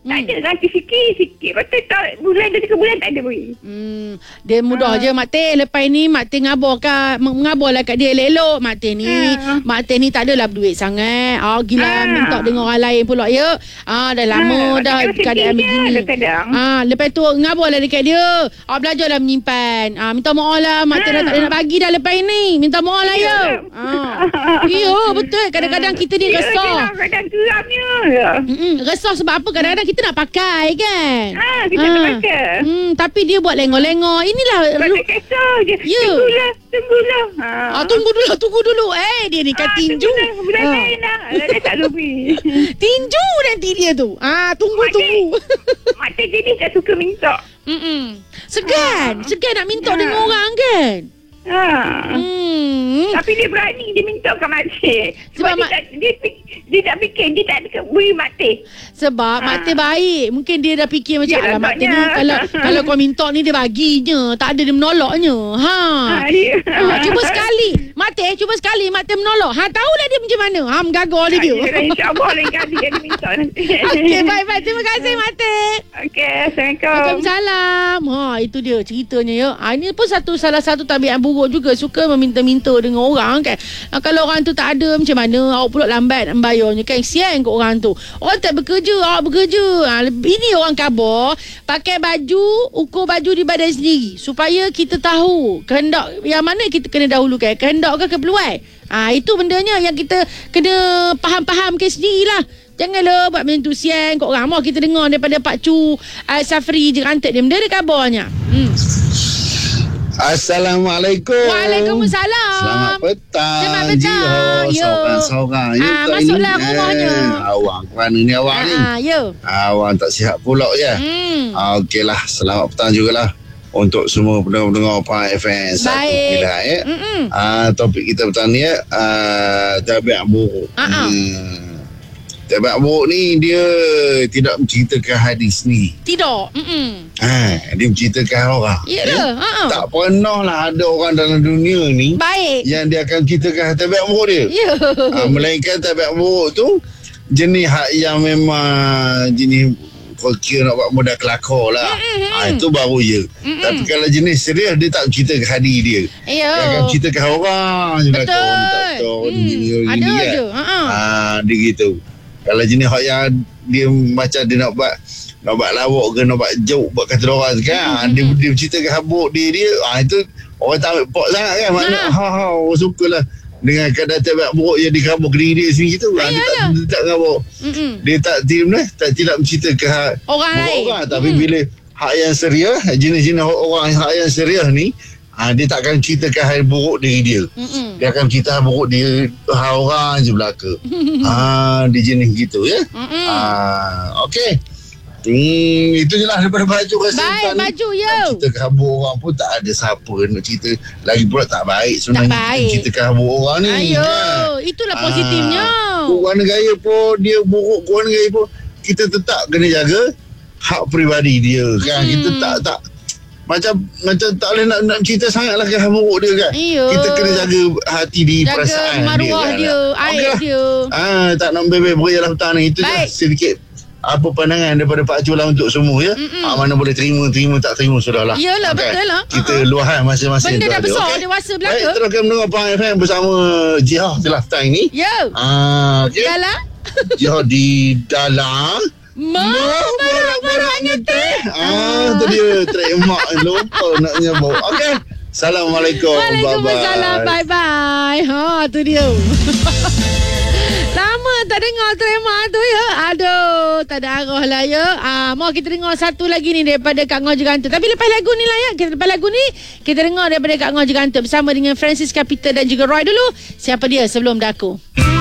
Tak ada, nanti sikit. Lepas tu bulan 2-3 bulan tak ada beri. Dia mudah je Mak Teh. Lepas ni Mak Teh mengabarlah kat dia elok-elok. Mak Teh ni tak adalah berduit sangat. Gila minta dengan orang lain pula ya. Dah lama dah keadaan begini. Lepas tu ngabarlah dekat dia. Belajarlah menyimpan. Minta maaf lah Mak Teh dah tak ada nak bagi dah lepas ini. Minta maaf lah ya. Ya betul. Kadang-kadang kita ni resah. Kadang geramnya. Resah sebab apa? Kadang-kadang kita nak pakai kan. Kita nak pakai. Tapi dia buat lengor-lengor. Inilah Pasal kesah je. Tunggulah. Tunggu dulu. Dia ni kan tinju. Bulan lain dah. Dah tak lebih. Tinju nanti dia tu. Tunggu. Mak Teh jenis tak suka minta. Segan nak minta dengan orang kan. Tapi dia berani dia minta kat Mak Teh. Sebab dia tak fikir dia tak ada beri Mak Teh. Sebab Mak Teh baik. Mungkin dia dah fikir macam alah Mak Teh ni kalau kau minta ni dia baginya. Tak ada dia menolaknya. Cuba sekali. Mak Teh menolak. Tahulah dia macam mana. Mengagar dia. InsyaAllah lain kali dia minta nanti. Okey, baik. Terima kasih Mak Teh. Okey, Assalamualaikum. Waalaikumsalam. Itu dia ceritanya ya. Ini pun salah satu tabiat buruk juga. Suka meminta-minta dengan orang kan. Kalau orang tu tak ada macam mana awak pula lambat membayarnya kan. Kesian kat orang tu. Orang tak bekerja, awak bekerja. Ini orang khabar pakai baju, ukur baju di badan sendiri supaya kita tahu kehendak yang mana kita kena dahulukan, kehendak ke keperluan. Itu bendanya yang kita kena faham-fahamkan sendirilah. Janganlah buat macam tu siang kat orang. Mau kita dengar daripada Pak Chu Safri je rantet dia. Benda ada kabarnya. Assalamualaikum. Waalaikumsalam. Selamat petang. Selamat petang. Seorang-seorang. Masuklah rumahnya. Awang kerana ni awang ni. Awang tak sihat pula ya. Okeylah. Selamat petang jugalah untuk semua pendengar-pendengar Pahang FM. Baik. Topik kita petang ni tabiat buruk. Tabiat buruk ni dia tidak menceritakan hadis ni. Tidak. Dia menceritakan orang. Yalah. Tak pernah lah ada orang dalam dunia ni baik yang dia akan ceritakan tabiat buruk dia. Melainkan tabiat buruk tu jenis hak yang memang jenis kira nak buat modal kelakar lah. Itu baru je. Tapi kalau jenis serius dia tak ceritakan hadis dia. Dia akan ceritakan orang je. Betul. Ada je. Dia gitu. Kalau jenis hak yang dia macam dia nak buat lawak ke nak buat joke buat kata orang kan, dia ceritakan habuk dia itu orang tak ambil pot sangat kan. Maknanya orang sukalah dengan keadaan tabiat buruk yang dikabur ke diri dia sendiri tu. Dia tak kabur. Dia tak tidak menceritakan orang lain. Tapi bila hak yang serius, jenis-jenis orang hak yang serius ni, dia tak akan ceritakan hal buruk diri dia. Dia akan cerita hal buruk dia orang je belaka. Dia jenis gitu ya. Okey. Itu je lah daripada baju rasa. Baik baju ya. Cerita kabur orang pun tak ada siapa nak cerita. Lagi pula tak baik sebenarnya cerita kabur orang ni. Itulah positifnya. Warna gaya pun dia buruk, warna gaya pun kita tetap kena jaga hak peribadi dia kan. Kita tak macam tak boleh nak cerita sangat lah ke hal buruk dia kan. Kita kena jaga hati di perasaan dia. Jaga maruah dia, aib dia. Tak nak beri lah petang ni. Itu je sedikit apa pandangan daripada Pak Chu lah untuk semua ya. Mana boleh terima tak terima sudahlah. Yalah betul lah. Kita luahan masing-masing. Benda dah besar dewasa belaka. Baik, teruskan mendengar Pahang FM bersama Jihad telah petang ini. Dalam Jihad di dalam Baraknya teh. Itu dia trademark. Lupa nak nyebut. Okey. Assalamualaikum. Waalaikumsalam. Bye-bye. Tu dia. Lama tak dengar trademark tu ya. Aduh, tak ada arah lah ya. Mau kita dengar satu lagi ni daripada Kak Ngoji Gantut. Tapi lepas lagu ni lah ya. Lepas lagu ni kita dengar daripada Kak Ngoji Gantut bersama dengan Francis Capita dan juga Roy dulu. Siapa dia sebelum daku?